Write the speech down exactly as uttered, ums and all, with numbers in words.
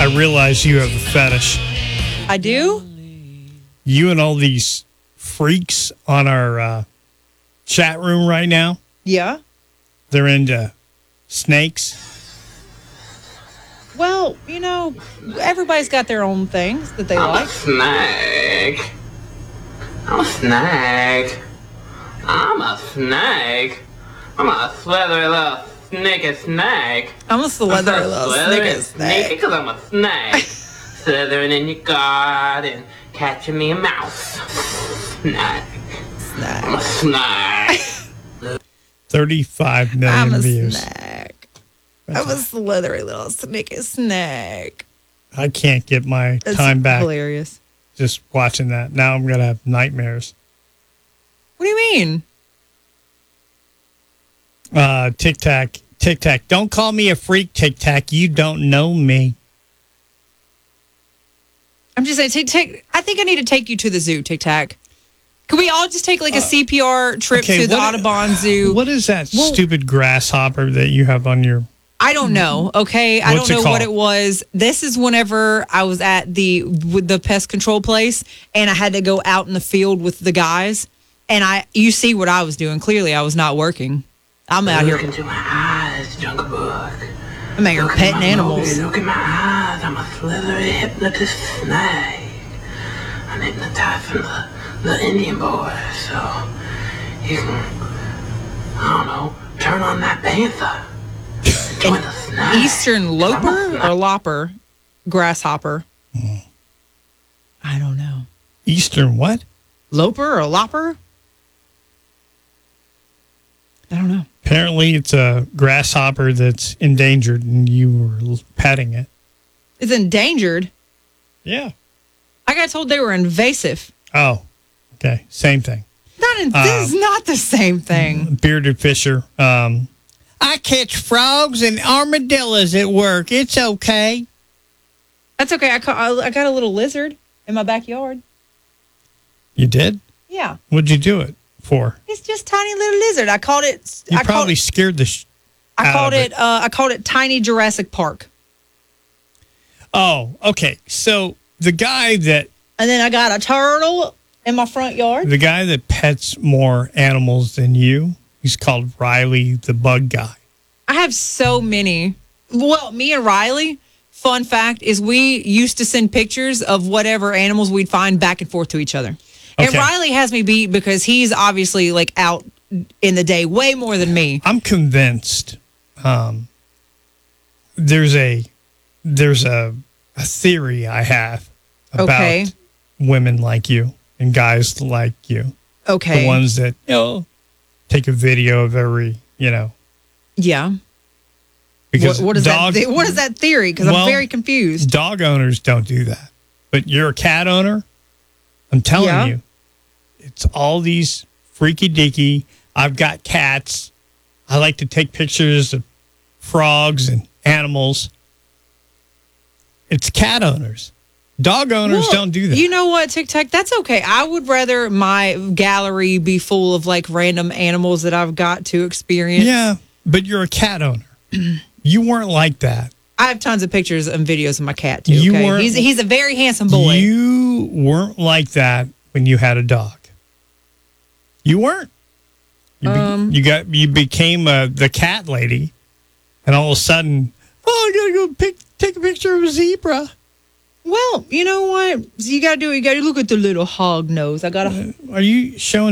I realize you have a fetish. I do? You and all these freaks on our uh, chat room right now, Yeah. they're into snakes. Well, you know, everybody's got their own things that they I'm like. a snake. I'm a snake. I'm a snake. I'm a slithery little sneaky snake. I'm a slithery I'm little slithery snicker snake. because I'm a snake. Slithering in your garden, catching me a mouse. Snake. I'm a snake. thirty-five million I'm a views. snack. I'm a slithery little sneaky snack. I can't get my That's time back hilarious. just watching that. Now I'm going to have nightmares. What do you mean? Uh, Tic Tac, Tic Tac. Don't call me a freak, Tic Tac. You don't know me. I'm just saying, take, take, I think I need to take you to the zoo, Tic Tac. Can we all just take like a C P R trip okay, to the what- Audubon Zoo? What is that Well- stupid grasshopper that you have on your... I don't know. Okay, I What's don't it know what called? it was. This is whenever I was at the with the pest control place, and I had to go out in the field with the guys. And I, you see what I was doing. Clearly, I was not working. I'm out Look here. into my eyes, Jungle Book. I'm out here Look at petting my animals. movie, Look in my eyes. I'm a slithery hypnotist snake. I'm hypnotizing the, the Indian boy, so you can, I don't know, turn on that panther. Join the snake. Eastern loper or lopper, grasshopper. I don't know. Eastern what? Loper or lopper? I don't know. Apparently it's a grasshopper that's endangered and you were petting it. It's endangered. Yeah. I got told they were invasive. Oh, okay. Same thing. Not in, Um, this is not the same thing. Bearded Fisher. Um, I catch frogs and armadillos at work. It's okay. That's okay. I, ca- I got a little lizard in my backyard. You did? Yeah, What'd you do it for? it's just tiny little lizard. I called it. You I probably called, scared the sh- I out called of it. Uh, I called it Tiny Jurassic Park. Oh, okay. So the guy that And then I got a turtle in my front yard. the guy that pets more animals than you, he's called Riley the Bug Guy. I have so many. Well, me and Riley. Fun fact is we used to send pictures of whatever animals we'd find back and forth to each other. And Okay. Riley has me beat because he's obviously like out in the day way more than me. I'm convinced um, there's a there's a a theory I have about Okay. women like you and guys like you. Okay. The ones that, you know, take a video of every, you know, Yeah. because What, what is dog, that? What is that theory? Because Well, I'm very confused. dog owners don't do that. But you're a cat owner, I'm telling Yeah. you, it's all these freaky deaky. I've got cats. I like to take pictures of frogs and animals. It's cat owners. Dog owners Well, don't do that. You know what, Tic Tac? That's okay. I would rather my gallery be full of like random animals that I've got to experience. yeah, but you're a cat owner. You weren't like that. I have tons of pictures and videos of my cat too. You okay? weren't- he's he's a very handsome boy. You weren't like that when you had a dog. You weren't. You, be- Um, you got you became uh, the cat lady, and all of a sudden, oh, I gotta go pick, take a picture of a zebra. Well, you know what? You gotta do. You gotta look at the little hog nose. I gotta. Are you showing